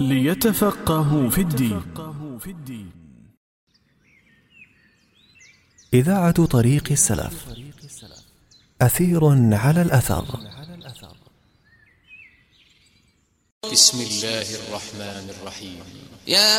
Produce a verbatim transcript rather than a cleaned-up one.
ليتفقهوا في الدين. إذاعة طريق السلف، أثير على الأثر. بسم الله الرحمن الرحيم. يا